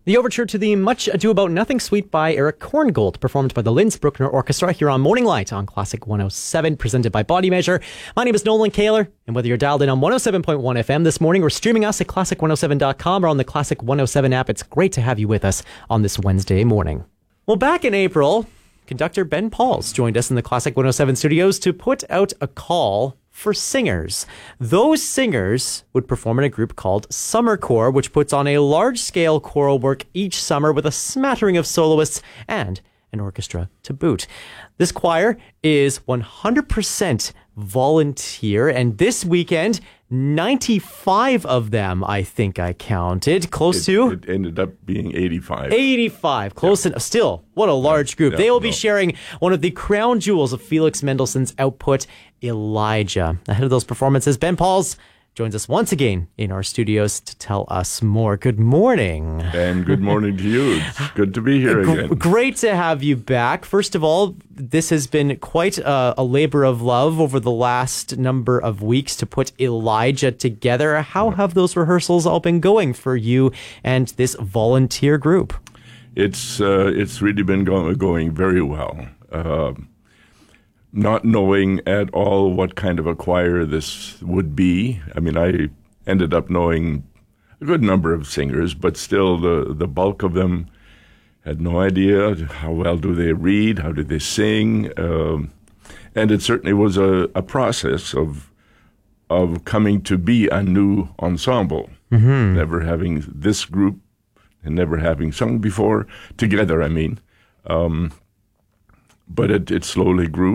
The overture to the Much Ado About Nothing suite by Eric Korngold, performed by the Linz Bruckner Orchestra here on Morning Light on Classic 107, presented by Body Measure. My name is Nolan Kaler, and whether you're dialed in on 107.1 FM this morning or streaming us at classic107.com or on the Classic 107 app, it's great to have you with us on this Wednesday morning. Well, back in April, conductor Ben Pauls joined us in the Classic 107 studios to put out a call for singers. Those singers would perform in a group called Summer Corps, which puts on a large-scale choral work each summer with a smattering of soloists and an orchestra to boot. This choir is 100% volunteer, and this weekend, 95 of them, I think I counted, It ended up being 85. 85, close enough. Still, what a large group. They will be sharing one of the crown jewels of Felix Mendelssohn's output, Elijah. Ahead of those performances, Ben Pauls joins us once again in our studios to tell us more. Good morning. And good morning to you. It's good to be here again. Great to have you back. First of all, this has been quite a labor of love over the last number of weeks to put Elijah together. How have those rehearsals all been going for you and this volunteer group? It's really been going very well. Not knowing at all what kind of a choir this would be. I mean, I ended up knowing a good number of singers, but still the bulk of them had no idea how well do they read, how do they sing. And it certainly was a process of coming to be a new ensemble. Mm-hmm. Never having this group and never having sung before, together, I mean. But it slowly grew.